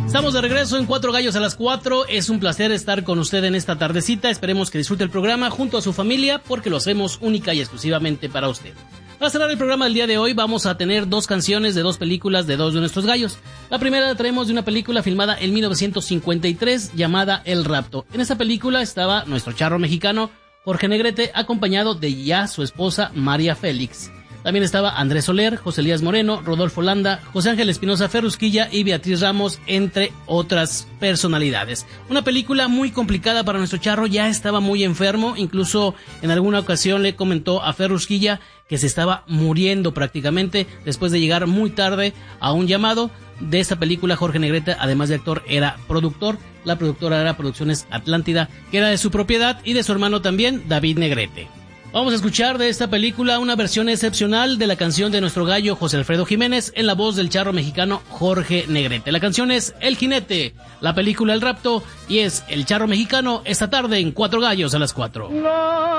Estamos de regreso en Cuatro Gallos a las 4. Es un placer estar con usted en esta tardecita. Esperemos que disfrute el programa junto a su familia porque lo hacemos única y exclusivamente para usted. Para cerrar el programa del día de hoy vamos a tener dos canciones de dos películas de dos de nuestros gallos. La primera la traemos de una película filmada en 1953 llamada El Rapto. En esta película estaba nuestro charro mexicano Jorge Negrete acompañado de ya su esposa María Félix. También estaba Andrés Soler, José Elías Moreno, Rodolfo Landa, José Ángel Espinosa Ferrusquilla y Beatriz Ramos, entre otras personalidades. Una película muy complicada para nuestro charro, ya estaba muy enfermo, incluso en alguna ocasión le comentó a Ferrusquilla que se estaba muriendo prácticamente después de llegar muy tarde a un llamado. De esta película Jorge Negrete, además de actor, era productor. La productora era Producciones Atlántida, que era de su propiedad, y de su hermano también, David Negrete. Vamos a escuchar de esta película una versión excepcional de la canción de nuestro gallo José Alfredo Jiménez en la voz del charro mexicano Jorge Negrete. La canción es El Jinete, la película El Rapto, y es el charro mexicano esta tarde en Cuatro Gallos a las 4.